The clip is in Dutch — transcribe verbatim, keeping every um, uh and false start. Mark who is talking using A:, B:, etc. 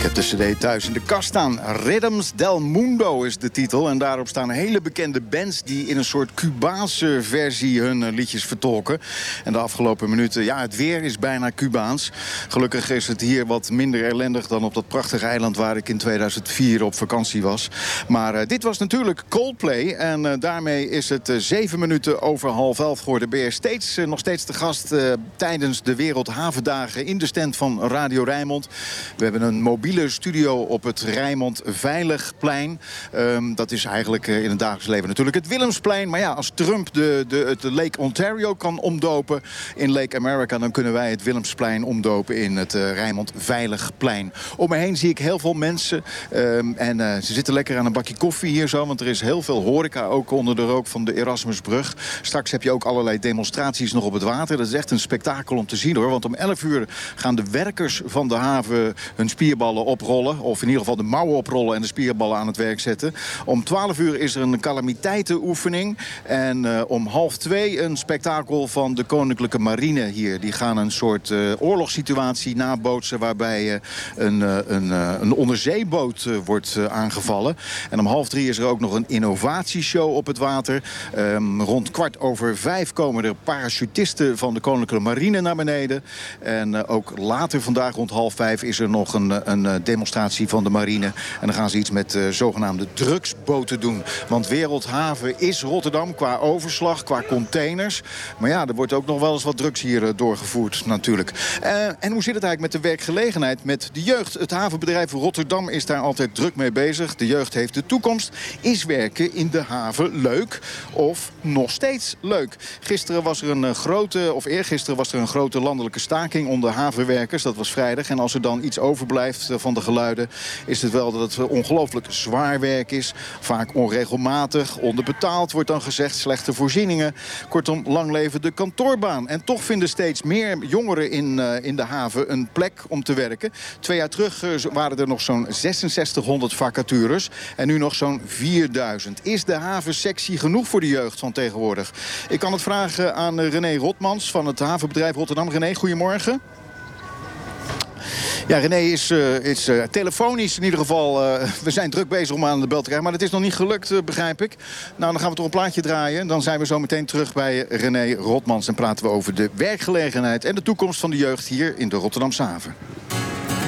A: heb de cd thuis in de kast staan. Rhythms del Mundo is de titel. En daarop staan hele bekende bands die in een soort Cubaanse versie hun uh, liedjes vertolken. En de afgelopen minuten, ja, het weer is bijna Cubaans. Gelukkig is het hier wat minder ellendig dan op dat prachtige eiland waar ik in tweeduizend vier op vakantie was. Maar uh, dit was natuurlijk Coldplay. En uh, daarmee is het uh, zeven minuten over half elf geworden. Ben je steeds, uh, nog steeds te gast uh, tijdens de Wereldhavendagen in de stand van Radio Rijnmond. We hebben een mobiele studio op het Rijnmond Veiligplein. Um, dat is eigenlijk uh, in het dagelijks leven natuurlijk het Willemsplein. Maar ja, als Trump de, de, het Lake Ontario kan omdopen in Lake America, dan kunnen wij het Willemsplein omdopen in het uh, Rijnmond Veiligplein. Om me heen zie ik heel veel mensen. Um, en uh, ze zitten lekker aan een bakje koffie hier zo. Want er is heel veel horeca ook onder de rook van de Erasmusbrug. Straks heb je ook allerlei demonstraties nog op het water. Dat is echt een spektakel om te zien hoor. Want om elf uur gaan de werkers van de haven hun spierballen oprollen. Of in ieder geval de mouwen oprollen en de spierballen aan het werk zetten. Om twaalf uur is er een calamiteitenoefening. En uh, om half twee een spektakel van de Koninklijke Marine hier. Die gaan een soort uh, oorlogssituatie nabootsen waarbij uh, een, uh, een, uh, een onderzeeboot uh, wordt uh, aangevallen. En om half drie is er ook nog een innovatieshow op het water. Um, rond kwart over vijf komen er parachutisten van de Koninklijke Marine naar beneden. En uh, ook later vandaag rond half vijf is er nog een, een demonstratie van de marine. En dan gaan ze iets met uh, zogenaamde drugsboten doen. Want Wereldhaven is Rotterdam qua overslag, qua containers. Maar ja, er wordt ook nog wel eens wat drugs hier uh, doorgevoerd natuurlijk. Uh, en hoe zit het eigenlijk met de werkgelegenheid met de jeugd? Het havenbedrijf Rotterdam is daar altijd druk mee bezig. De jeugd heeft de toekomst. Is werken in de haven leuk of nog steeds leuk? Gisteren was er een uh, grote, of eergisteren was er een grote landelijke staking onder havenwerkers. Dat was vrijdag. En als er dan iets overblijft uh, van de geluiden, is het wel dat het ongelooflijk zwaar werk is. Vaak onregelmatig, onderbetaald wordt dan gezegd, slechte voorzieningen. Kortom, lang leven de kantoorbaan. En toch vinden steeds meer jongeren in, uh, in de haven een plek om te werken. Twee jaar terug uh, waren er nog zo'n zesenzestighonderd vacatures. En nu nog zo'n vierduizend. Is de haven sexy genoeg voor de jeugd van tegenwoordig? Ik kan het vragen aan uh, René Rotmans van het havenbedrijf Rotterdam. René, goedemorgen. Ja, René is, uh, is uh, telefonisch in ieder geval. Uh, we zijn druk bezig om aan de bel te krijgen. Maar het is nog niet gelukt, uh, begrijp ik. Nou, dan gaan we toch een plaatje draaien. Dan zijn we zo meteen terug bij René Rotmans. En praten we over de werkgelegenheid en de toekomst van de jeugd hier in de Rotterdamse haven.